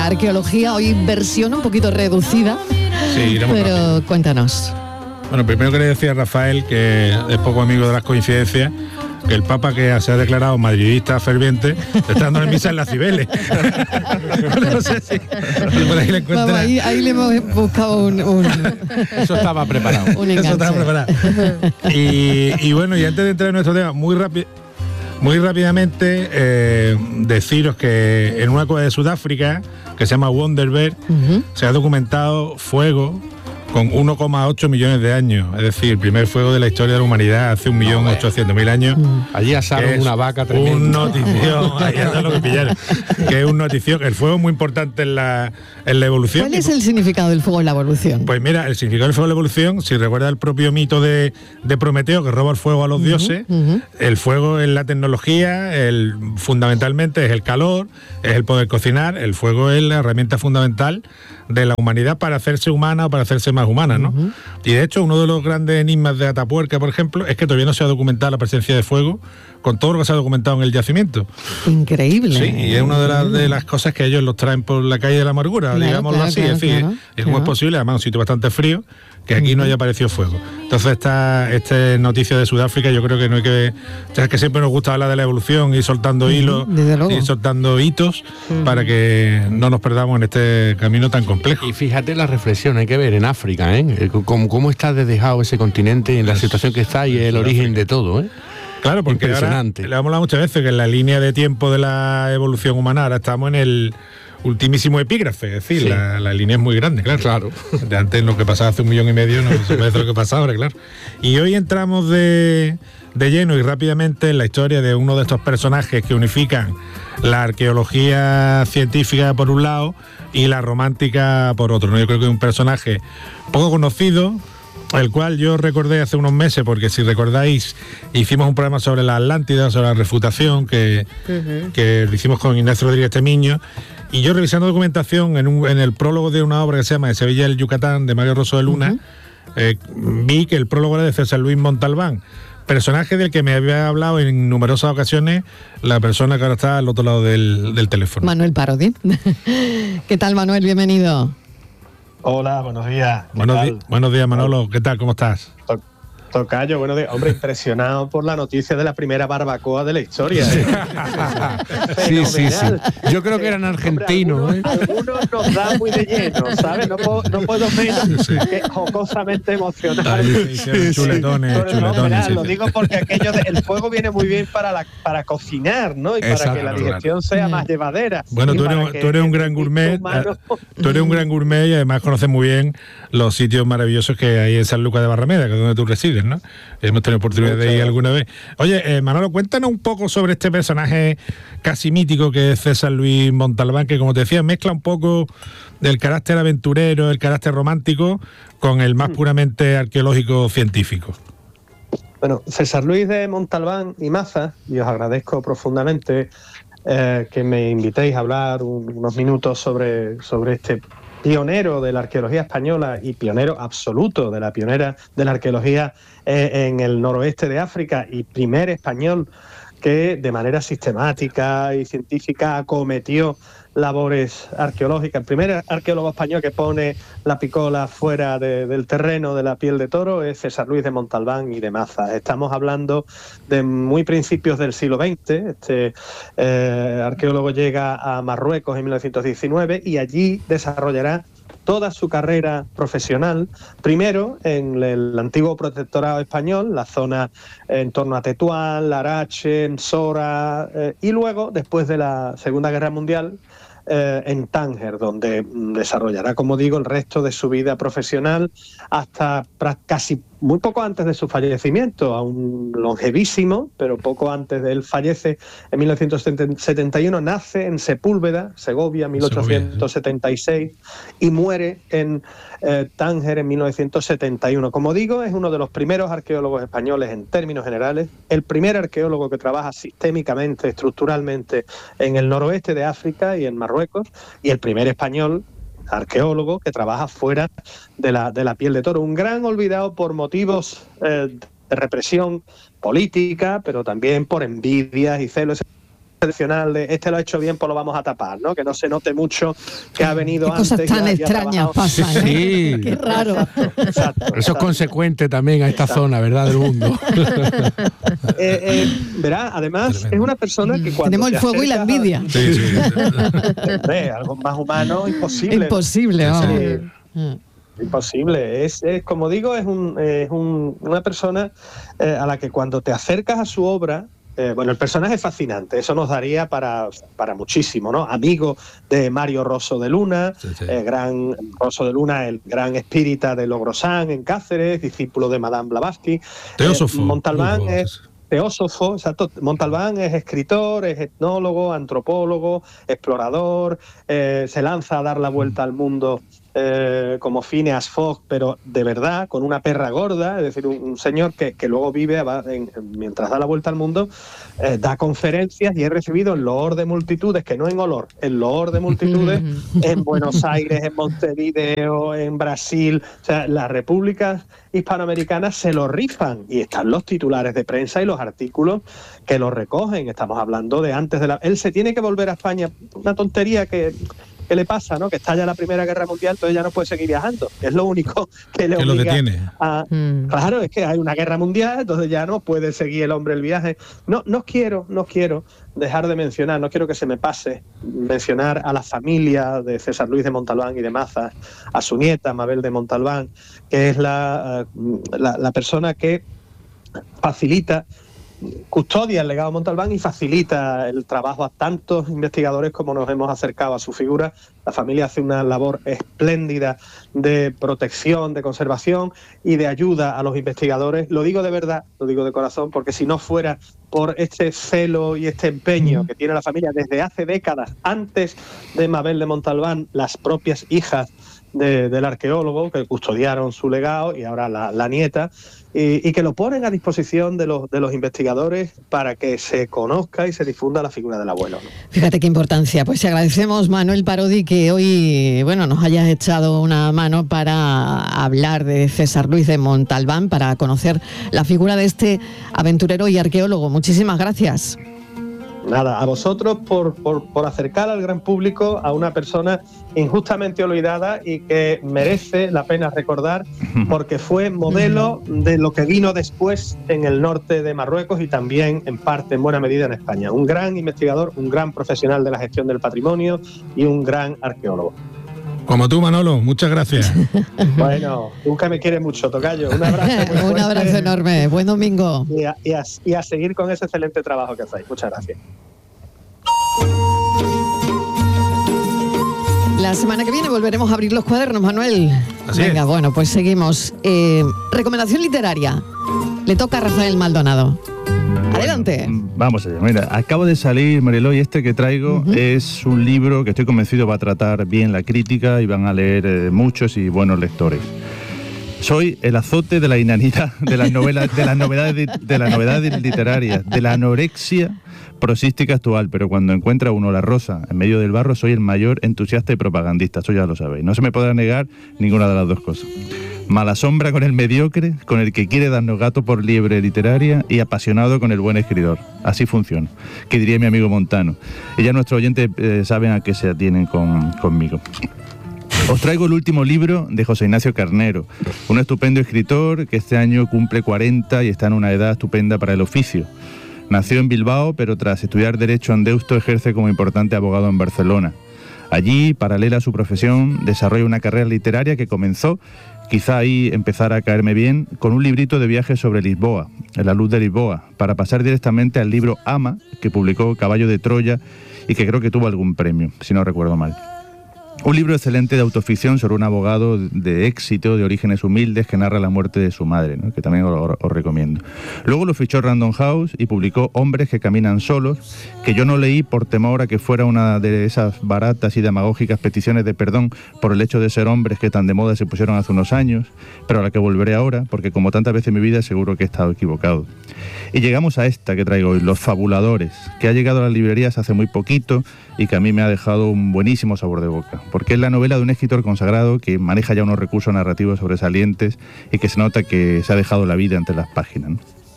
Arqueología, hoy versión un poquito reducida, sí, pero rápido. cuéntanos. Bueno, primero quería decir a Rafael, que es poco amigo de las coincidencias, que el Papa, que se ha declarado madridista ferviente, está dando misa en las Cibeles. No sé si por ahí le encuentra. Vamos, ahí le hemos buscado un Eso estaba preparado. un enganche. Eso estaba preparado. Y bueno, y antes de entrar en nuestro tema, muy rápidamente, deciros que en una cueva de Sudáfrica, que se llama Wonderberg, se ha documentado fuego con 1,8 millones de años, es decir, el primer fuego de la historia de la humanidad hace 1.800.000 años. Allí asaron una vaca tremenda. Un notición, ahí está lo que pillaron, que es un notición. El fuego es muy importante en la evolución. ¿Cuál es el significado del fuego en la evolución? Pues mira, el significado del fuego en la evolución, si recuerda el propio mito de Prometeo, que roba el fuego a los dioses, el fuego es la tecnología, fundamentalmente es el calor, es el poder cocinar, el fuego es la herramienta fundamental de la humanidad para hacerse humana o para hacerse más humana, ¿no? Y de hecho, uno de los grandes enigmas de Atapuerca, por ejemplo, es que todavía no se ha documentado la presencia de fuego con todo lo que se ha documentado en el yacimiento. Increíble. Sí, y es una de las cosas que ellos los traen por la calle de la amargura, Claro, digámoslo claro, así. claro, es decir, claro, es como es posible, además un sitio bastante frío, que aquí no haya aparecido fuego. Entonces esta noticia de Sudáfrica, yo creo que no hay que... O sea, es que siempre nos gusta hablar de la evolución, ir soltando hilos, ir soltando hitos, para que no nos perdamos en este camino tan complejo. Y fíjate la reflexión, hay que ver en África, cómo está dejado ese continente, en la situación que está y el origen de todo, Claro, porque ahora, le hemos hablado muchas veces que en la línea de tiempo de la evolución humana ahora estamos en el ultimísimo epígrafe, es decir, la línea es muy grande, claro. De antes lo que pasaba hace 1,5 millones no se parece a lo que pasa ahora, claro. Y hoy entramos de lleno y rápidamente en la historia de uno de estos personajes que unifican la arqueología científica por un lado y la romántica por otro, ¿no? Yo creo que es un personaje poco conocido, el cual yo recordé hace unos meses, porque si recordáis, hicimos un programa sobre la Atlántida, sobre la refutación, que lo hicimos con Ignacio Rodríguez Temiño, y yo revisando documentación en el prólogo de una obra que se llama De Sevilla el Yucatán, de Mario Rosso de Luna, vi que el prólogo era de César Luis Montalbán, personaje del que me había hablado en numerosas ocasiones la persona que ahora está al otro lado del teléfono. Manuel Parodi. ¿Qué tal, Manuel? Bienvenido. Hola, buenos días. Buenos días, Manolo. ¿Qué tal? ¿Cómo estás? Tocayo, buenos días. Hombre, impresionado por la noticia de la primera barbacoa de la historia. Sí. Yo creo que eran argentinos. Hombre, algunos nos da muy de lleno, ¿sabes? No puedo menos que jocosamente emocionar. Chuletones. Lo digo porque aquello el fuego viene muy bien para cocinar, ¿no? Y para que la digestión sea más llevadera. Bueno, tú eres un gran gourmet. Tú eres un gran gourmet y además conoces muy bien los sitios maravillosos que hay en San Lucas de Barrameda, que es donde tú resides, ¿no? Hemos tenido oportunidad de ir alguna vez. Oye, Manolo, cuéntanos un poco sobre este personaje casi mítico que es César Luis Montalbán, que como te decía, mezcla un poco del carácter aventurero, el carácter romántico, con el más puramente arqueológico científico. Bueno, César Luis de Montalbán y Maza, y os agradezco profundamente que me invitéis a hablar unos minutos sobre este pionero de la arqueología española y pionero absoluto de la arqueología en el noroeste de África y primer español que de manera sistemática y científica acometió labores arqueológicas. El primer arqueólogo español que pone la picola fuera del terreno de la piel de toro es César Luis de Montalbán y de Maza. Estamos hablando de muy principios del siglo XX. Este arqueólogo llega a Marruecos en 1919 y allí desarrollará toda su carrera profesional, primero en el antiguo protectorado español, la zona en torno a Tetuán, Larache, Sora, y luego, después de la Segunda Guerra Mundial, en Tánger, donde desarrollará, como digo, el resto de su vida profesional hasta casi muy poco antes de su fallecimiento, aún longevísimo, pero poco antes de él fallece en 1971, nace en Sepúlveda, Segovia, 1876, y muere en Tánger en 1971. Como digo, es uno de los primeros arqueólogos españoles en términos generales, el primer arqueólogo que trabaja sistémicamente, estructuralmente en el noroeste de África y en Marruecos, y el primer español arqueólogo que trabaja fuera de la piel de toro. Un gran olvidado por motivos de represión política, pero también por envidias y celos. tradicional de este lo ha hecho bien, pues lo vamos a tapar, ¿no? Que no se note mucho que ha venido Qué antes. Cosas tan extrañas pasan, ¿eh? Sí. Qué raro. Exacto. Eso es consecuente también a esta zona, ¿verdad? Del mundo. Verá, además es una persona que cuando tenemos el fuego y la envidia. Algo más humano, imposible. Imposible, vamos. Imposible. Es como digo, es una persona a la que cuando te acercas a su obra, el personaje es fascinante, eso nos daría para muchísimo, ¿no? Amigo de Mario Rosso de Luna, gran Rosso de Luna, el gran espírita de Logrosán en Cáceres, discípulo de Madame Blavatsky. Teósofo. Montalbán es teósofo, exacto. Montalbán es escritor, es etnólogo, antropólogo, explorador, se lanza a dar la vuelta al mundo como Phineas Fogg, pero de verdad, con una perra gorda, es decir, un señor que luego vive mientras da la vuelta al mundo, da conferencias y he recibido en loor de multitudes, que no en olor, en loor de multitudes, en Buenos Aires, en Montevideo, en Brasil, o sea, las repúblicas hispanoamericanas se lo rifan y están los titulares de prensa y los artículos que lo recogen. Estamos hablando de antes de él se tiene que volver a España, una tontería que le pasa, ¿no? Que estalla la Primera Guerra Mundial, entonces ya no puede seguir viajando. Es lo único que le obliga lo detiene. Claro, es que hay una guerra mundial, entonces ya no puede seguir el hombre el viaje. No quiero dejar de mencionar, no quiero que se me pase mencionar a la familia de César Luis de Montalbán y de Mazas, a su nieta Mabel de Montalbán, que es la persona que facilita, custodia el legado Montalbán y facilita el trabajo a tantos investigadores como nos hemos acercado a su figura. La familia hace una labor espléndida de protección, de conservación y de ayuda a los investigadores. Lo digo de verdad, lo digo de corazón, porque si no fuera por este celo y este empeño que tiene la familia desde hace décadas, antes de Mabel de Montalbán, las propias hijas del arqueólogo que custodiaron su legado y ahora la nieta, y que lo ponen a disposición de los investigadores para que se conozca y se difunda la figura del abuelo, ¿no? Fíjate qué importancia. Pues te agradecemos, Manuel Parodi, que hoy nos hayas echado una mano para hablar de César Luis de Montalbán, para conocer la figura de este aventurero y arqueólogo. Muchísimas gracias. Nada, a vosotros por acercar al gran público a una persona injustamente olvidada y que merece la pena recordar porque fue modelo de lo que vino después en el norte de Marruecos y también en parte, en buena medida, en España. Un gran investigador, un gran profesional de la gestión del patrimonio y un gran arqueólogo. Como tú, Manolo, muchas gracias. Bueno, nunca me quieres mucho, tocayo. Un abrazo. Un abrazo enorme. Buen domingo. Y a seguir con ese excelente trabajo que hacéis. Muchas gracias. La semana que viene volveremos a abrir los cuadernos, Manuel. Venga, bueno, pues seguimos. Recomendación literaria. Le toca a Rafael Maldonado. Adelante. Vamos allá. Mira, acabo de salir, Mariló, y este que traigo es un libro que estoy convencido va a tratar bien la crítica y van a leer muchos y buenos lectores. Soy el azote de la inanidad, de las novedades literarias, de la anorexia prosística actual, pero cuando encuentra uno la rosa en medio del barro, soy el mayor entusiasta y propagandista, eso ya lo sabéis. No se me podrá negar ninguna de las dos cosas. Mala sombra con el mediocre, con el que quiere darnos gato por liebre literaria y apasionado con el buen escritor. Así funciona, que diría mi amigo Montano. Y ya nuestros oyentes saben a qué se atienen conmigo. Os traigo el último libro de José Ignacio Carnero, un estupendo escritor que este año cumple 40 y está en una edad estupenda para el oficio. Nació en Bilbao, pero tras estudiar Derecho en Deusto ejerce como importante abogado en Barcelona. Allí, paralela a su profesión, desarrolla una carrera literaria que comenzó, quizá ahí empezara a caerme bien, con un librito de viajes sobre Lisboa, En la luz de Lisboa, para pasar directamente al libro Ama, que publicó Caballo de Troya y que creo que tuvo algún premio, si no recuerdo mal. Un libro excelente de autoficción sobre un abogado de éxito, de orígenes humildes, que narra la muerte de su madre, ¿no? Que también os recomiendo. Luego lo fichó Random House y publicó Hombres que caminan solos, que yo no leí por temor a que fuera una de esas baratas y demagógicas peticiones de perdón por el hecho de ser hombres que tan de moda se pusieron hace unos años, pero a la que volveré ahora, porque como tantas veces en mi vida seguro que he estado equivocado. Y llegamos a esta que traigo hoy, Los Fabuladores, que ha llegado a las librerías hace muy poquito y que a mí me ha dejado un buenísimo sabor de boca, porque es la novela de un escritor consagrado que maneja ya unos recursos narrativos sobresalientes y que se nota que se ha dejado la vida entre las páginas, ¿no?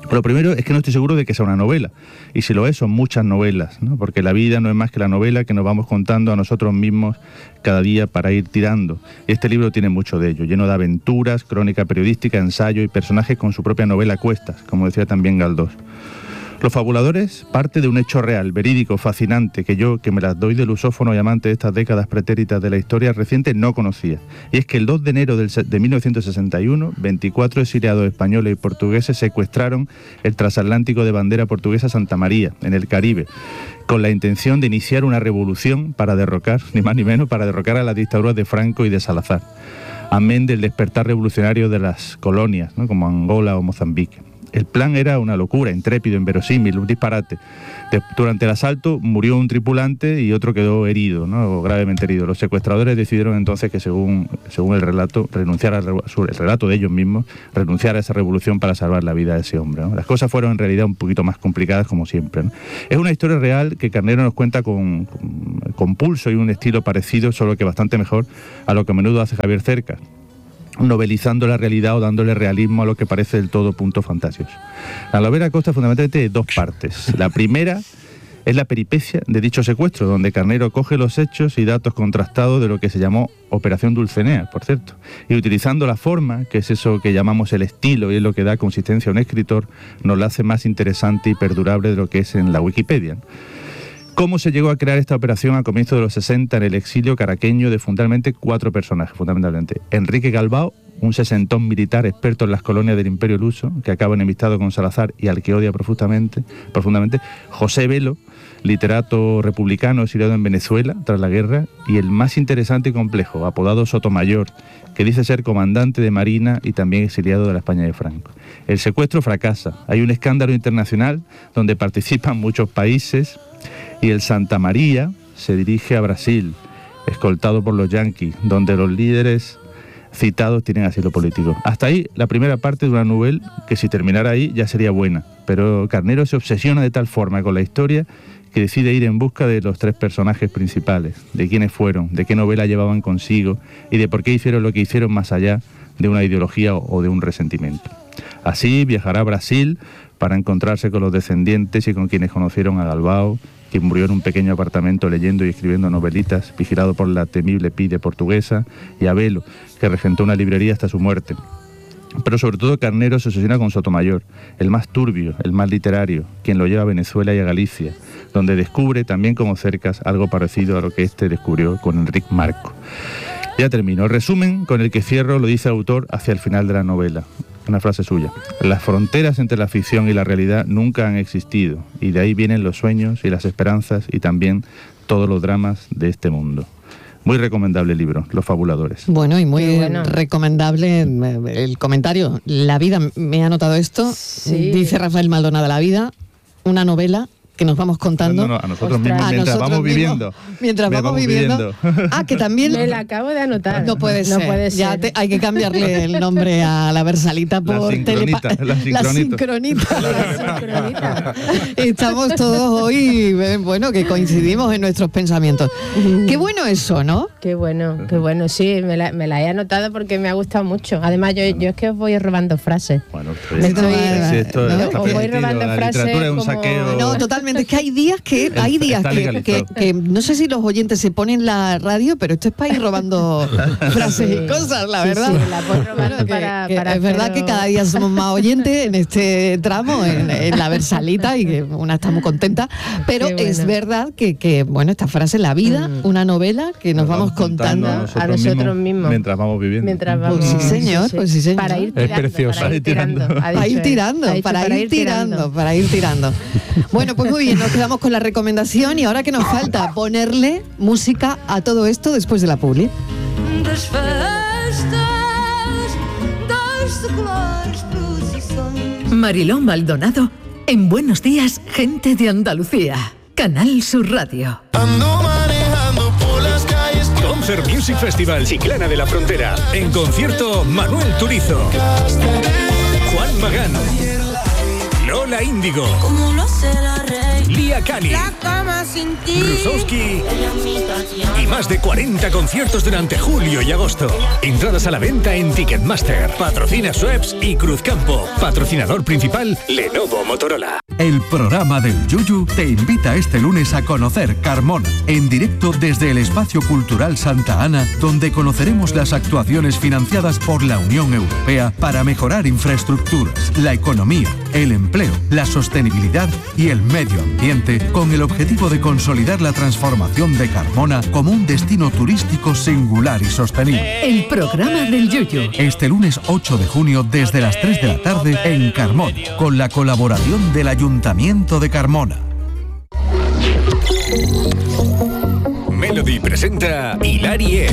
Lo primero es que no estoy seguro de que sea una novela, y si lo es, son muchas novelas, ¿no? Porque la vida no es más que la novela que nos vamos contando a nosotros mismos cada día para ir tirando. Este libro tiene mucho de ello, lleno de aventuras, crónica periodística, ensayo y personajes con su propia novela a cuestas, como decía también Galdós. Los fabuladores parte de un hecho real, verídico, fascinante, que yo, que me las doy de lusófono y amante de estas décadas pretéritas de la historia reciente, no conocía. Y es que el 2 de enero de 1961, 24 exiliados españoles y portugueses secuestraron el transatlántico de bandera portuguesa Santa María, en el Caribe, con la intención de iniciar una revolución para derrocar, ni más ni menos, para derrocar a las dictaduras de Franco y de Salazar, amén del despertar revolucionario de las colonias, ¿no? Como Angola o Mozambique. El plan era una locura, intrépido, inverosímil, un disparate. Durante el asalto murió un tripulante y otro quedó herido, ¿no? O gravemente herido. Los secuestradores decidieron entonces que, según el relato, el relato de ellos mismos, renunciar a esa revolución para salvar la vida de ese hombre, ¿no? Las cosas fueron en realidad un poquito más complicadas, como siempre, ¿no? Es una historia real que Carnero nos cuenta con pulso y un estilo parecido, solo que bastante mejor a lo que a menudo hace Javier Cercas, novelizando la realidad o dándole realismo a lo que parece del todo puntos fantásticos. La novela consta fundamentalmente de dos partes. La primera es la peripecia de dicho secuestro, donde Carnero coge los hechos y datos contrastados de lo que se llamó Operación Dulcinea, por cierto, y utilizando la forma, que es eso que llamamos el estilo y es lo que da consistencia a un escritor, nos la hace más interesante y perdurable de lo que es en la Wikipedia. ¿Cómo se llegó a crear esta operación a comienzos de los 60 en el exilio caraqueño de fundamentalmente 4 personajes, fundamentalmente? Enrique Galbao, un sesentón militar experto en las colonias del Imperio Luso, que acaba enemistado con Salazar y al que odia profundamente. José Velo, literato republicano exiliado en Venezuela tras la guerra, y el más interesante y complejo, apodado Sotomayor, que dice ser comandante de Marina y también exiliado de la España de Franco. El secuestro fracasa, hay un escándalo internacional donde participan muchos países, y el Santa María se dirige a Brasil, escoltado por los yanquis, donde los líderes citados tienen asilo político. Hasta ahí la primera parte de una novela que, si terminara ahí, ya sería buena, pero Carnero se obsesiona de tal forma con la historia que decide ir en busca de los 3 personajes principales, de quiénes fueron, de qué novela llevaban consigo y de por qué hicieron lo que hicieron más allá de una ideología o de un resentimiento. Así viajará a Brasil para encontrarse con los descendientes y con quienes conocieron a Galbao, quien murió en un pequeño apartamento leyendo y escribiendo novelitas, vigilado por la temible pide portuguesa, y a Velo, que regentó una librería hasta su muerte. Pero sobre todo Carnero se obsesiona con Sotomayor, el más turbio, el más literario, quien lo lleva a Venezuela y a Galicia, donde descubre, también como Cercas, algo parecido a lo que este descubrió con Enrique Marco. Ya termino. El resumen con el que cierro lo dice el autor hacia el final de la novela. Una frase suya: las fronteras entre la ficción y la realidad nunca han existido, y de ahí vienen los sueños y las esperanzas y también todos los dramas de este mundo. Muy recomendable el libro, Los Fabuladores. Bueno, y muy recomendable el comentario. La vida, me ha notado esto, sí. Dice Rafael Maldonado, la vida, una novela que nos vamos contando. A nosotros mismos, mientras vamos viviendo. Mientras vamos viviendo. Ah, que también... Me la acabo de anotar. No puede ser. Ya hay que cambiarle el nombre a la Versalita por La sincronita. Estamos todos hoy, bueno, que coincidimos en nuestros pensamientos. Qué bueno eso, ¿no? Qué bueno. Sí, me la he anotado porque me ha gustado mucho. Además, yo es que os voy robando frases. Bueno, os voy robando frases. La literatura es un saqueo. No, totalmente. Es que hay días que no sé si los oyentes se ponen la radio, pero esto es para ir robando frases y cosas, la verdad. Sí, la puedo robar para es verdad que cada día somos más oyentes en este tramo, en la Versalita, y que una está muy contenta, pero es verdad que bueno, esta frase, la vida, una novela que nos vamos contando a nosotros mismos mientras vamos viviendo. Pues sí, señor. Para ir tirando, es precioso. Para ir tirando. Bueno, pues muy bien, nos quedamos con la recomendación y ahora que nos falta ponerle música a todo esto después de la publi. Mariló Maldonado en Buenos Días, Gente de Andalucía, Canal Sur Radio. Ando manejando por las calles. Concert Music Festival Chiclana de la Frontera. En concierto, Manuel Turizo, Juan Magán, Lola Índigo, Lía Cali, Rusowski y más de 40 conciertos durante julio y agosto. Entradas a la venta en Ticketmaster. Patrocina Schweppes y Cruzcampo. Patrocinador principal Lenovo Motorola. El programa del Yuyu te invita este lunes a conocer Carmona, en directo desde el Espacio Cultural Santa Ana, donde conoceremos las actuaciones financiadas por la Unión Europea para mejorar infraestructuras, la economía, el empleo, la sostenibilidad y el medio ambiente, con el objetivo de consolidar la transformación de Carmona como un destino turístico singular y sostenible. El programa del Yuyu. Este lunes 8 de junio desde las 3 de la tarde en Carmona, con la colaboración del Ayuntamiento de Carmona. Melody presenta Hilarie.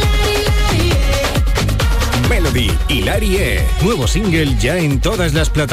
Melody Hilarie. Nuevo single ya en todas las plataformas.